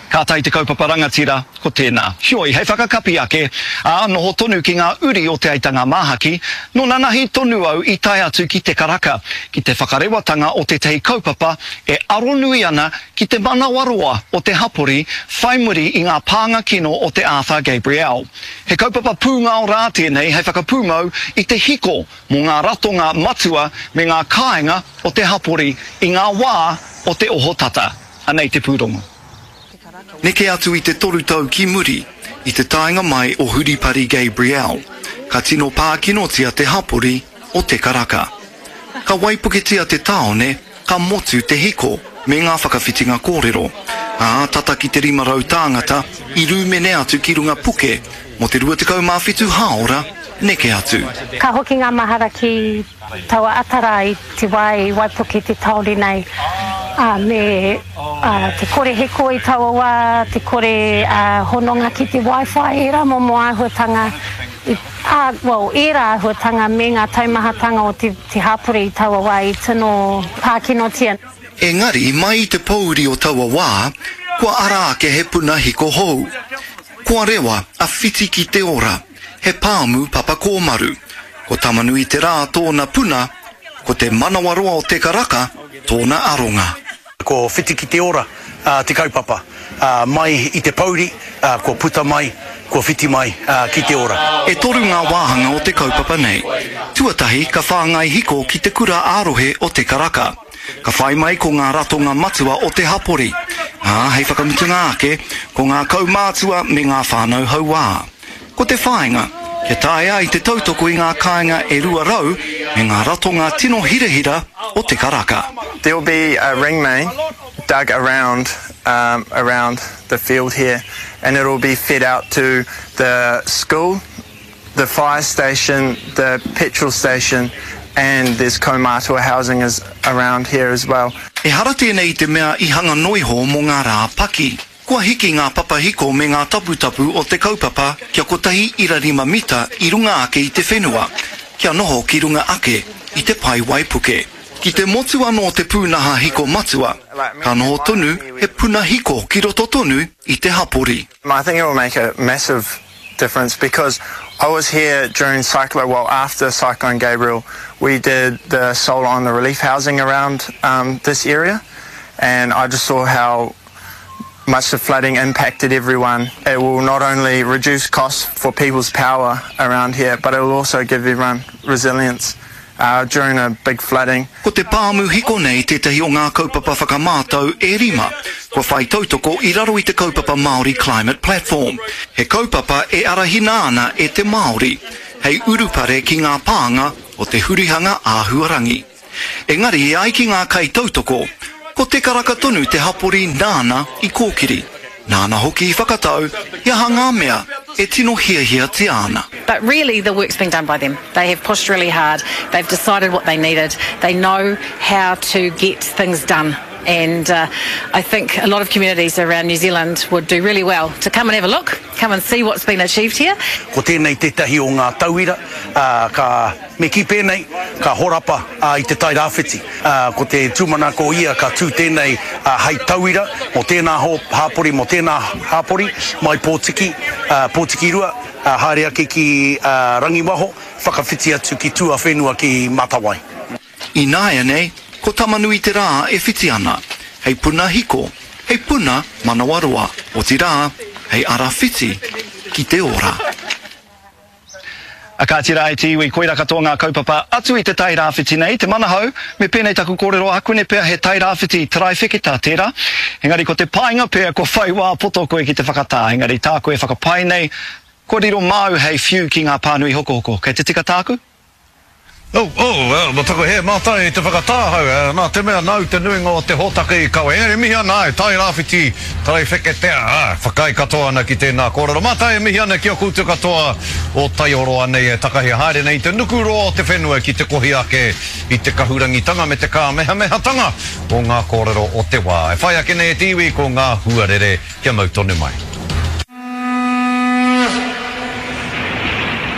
Ka tai te kaupapa rangatira, ko tēnā. Hioi, hei whakakapi ake, a noho tonu ki ngā uri o te aitanga māhaki, no nanahi tonu au I tai atu ki te karaka, ki te whakarewatanga o te tehi kaupapa, e aronui ana ki te manawaroa o te hapori, whaimuri I ngā pānga kino o te Arthur Gabriel. He kaupapa pūngā o rā tēnei, hei whakapūmau I te hiko mō ngā ratonga matua me ngā kāinga o te hapori I ngā wā o te ohotata. Anei te pūrongo. Neke atu I te toru tau ki muri, I te tainga mai o Huripari Gabriel, ka tino pākinotia te hapori o te karaka. Ka waipuketia te taone, ka motu te hiko me ngā whakawhitinga kōrero. Tata ki te rimarau tāngata, I rūmene atu ki runga puke, mo te 25 haora, neke atu. Ka hoki ngā mahara ki taua atara I te waipuke te tauri nei. Te kore heko I taua wā, te kore hononga ki te Wi-Fi, era momo āhuatanga, era āhuatanga me ngā taumahatanga o te hapuri I taua wā I tino pākinotia. Engari, mai I te pauri o taua wā, kua ara ake he puna hiko hou. Kua rewa, a whiti ki te ora, he pāmu papa kōmaru. Ko tamanui te rā tōna puna, ko te manawaroa o te karaka, tōna aronga. Ko whiti ki te ora, te kaupapa, mai I te pauri, ko puta mai, ko whiti mai ki te ora. E toru ngā wāhanga o te kaupapa nei. Tuatahi ka whāngai hiko ki te kura ārohe o te karaka. Ka whai mai ko ngā ratonga matua o te hapori. Hei whakamutunga ake, ko ngā kaumātua me ngā whānau hauā. Ko te whāinga, ke taea I te tautoko I ngā kāinga e rua rau me ngā ratonga tino hirahira o te karaka. There will be a ring main dug around the field here, and it will be fed out to the school, the fire station, the petrol station, and there's kaumātua housing is around here as well. E hara tēnei te mea I hanga noiho mō ngā rā paki. Kua hiki ngā papahiko me ngā taputapu o te kaupapa kia kotahi 1.5 mita I runga ake I te whenua, kia noho ki runga ake I te pai waipuke. Ki te motu anō te pūnaha hiko matua, ka noho tonu he puna hiko ki roto tonu I te hapori. I think it will make a massive difference because I was here during after Cyclone Gabriel, we did the solar on the relief housing around this area, and I just saw how much the flooding impacted everyone. It will not only reduce costs for people's power around here, but it will also give everyone resilience during a big flooding. Ko te pāmu hiko nei tētahi o ngā kaupapa whakamātau e rima, kua whai tautoko I raro I te kaupapa Māori Climate Platform. He kaupapa e arahina ana e te Māori, hei urupare ki ngā pānga o te hurihanga āhuarangi. Engari e ai ki ngā kai tautoko, ko te karaka tonu te hapori nāna I kōkiri. Nāna hoki I whakatau, ia hanga mea, e tino hia te ana. But really the work's been done by them. They have pushed really hard. They've decided what they needed. They know how to get things done. And I think a lot of communities around New Zealand would do really well to come and have a look, come and see what's been achieved here. Ko tēnei tētahi o ngā tauira, ka me ki pēnei, ka horapa I te tai rāwhiti. Ko te tūmana ko ia ka tū tēnei hei tauira, mo tēnā hāpori, mo tēnā hāpori, mai pōtiki rua, haere ake ki Rangiwaho, whakawhiti atu ki tua whenua ki Matawai. I nāia nei, ko tamanui te rā e whiti ana, hei puna hiko, hei puna manawaroa, o te rā, hei ara whiti ki te ora. A ka tira ai te iwi koira katoa ngā kaupapa atu I te tai rāwhiti nei, te manahau, me pēnei taku kōrero akune pēr he tai rāwhiti tarai wheketa tērā. Engari ko te painga pēr ko whai wā poto koe ki te whakatā, engari tā koe whakapai nei, ko riro mau hei whiu ki ngā pānui hoko hoko. Kei te tika tāku? Ma tako he mātai I te whakatāhau, nā te mea nau te nuinga o te hōtaka I kawe. Mihi ana e tai rāwhiti, tarai wheketea, whakai katoa ana ki tēnā kōrero. Mātai mihi ana ki o kūtu katoa o tai oroa nei e takahi haere nei te nuku roa o te whenua ki te kohi ake I te kahurangitanga me te kāmehamehatanga o ngā kōrero o te wā. E whai ake nei e tiwi ko ngā huarere kia mau tonu mai.